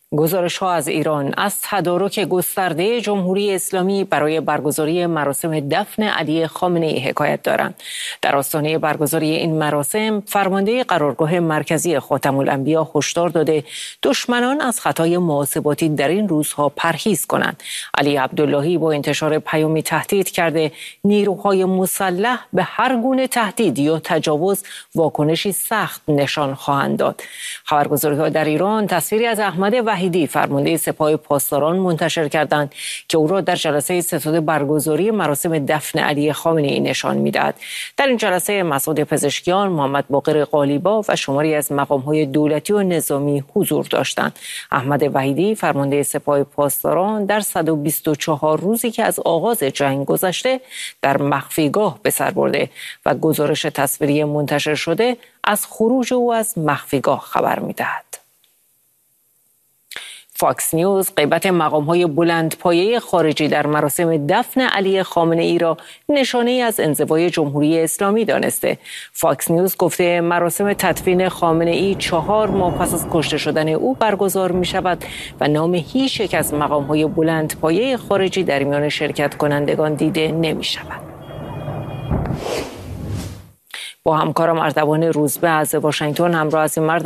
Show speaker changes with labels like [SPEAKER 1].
[SPEAKER 1] گزارش‌ها از ایران از تدارک گسترده جمهوری اسلامی برای برگزاری مراسم دفن علی خامنه‌ای حکایت دارند. در آستانه برگزاری این مراسم، فرمانده قرارگاه مرکزی خاتم‌الانبیا هشدار داده دشمنان از خطای محاسباتی در این روزها پرهیز کنند. علی عبداللهی با انتشار پیامی تهدید کرده نیروهای مسلح به هر گونه تهدید یا تجاوز واکنشی سخت نشان خواهند داد. خبرگزاری‌ها در ایران تصویری از احمد وحیدی فرمانده سپاه پاسداران منتشر کردند که او را در جلسه ستاد برگزاری مراسم دفن علی خامنه‌ای نشان می‌دهد. در این جلسه مسعود پزشکیان، محمد باقر قالیباف و شماری از مقام‌های دولتی و نظامی حضور داشتند. احمد وحیدی فرمانده سپاه پاسداران در 124 روزی که از آغاز جنگ گذشته در مخفیگاه به سر برده و گزارش تصویری منتشر شده از خروج او از مخفیگاه خبر می‌دهد. فاکس نیوز غیبت مقام‌های بلندپایه خارجی در مراسم دفن علی خامنه‌ای را نشانه‌ای از انزوای جمهوری اسلامی دانسته. فاکس نیوز گفته مراسم تدفین خامنه‌ای 4 ماه پس از کشته شدن او برگزار می‌شود و نام هیچ یک از مقام‌های بلندپایه خارجی در میان شرکت کنندگان دیده نمی‌شود. با همکارم اردوان روزبه از واشنگتن همراه هستیم.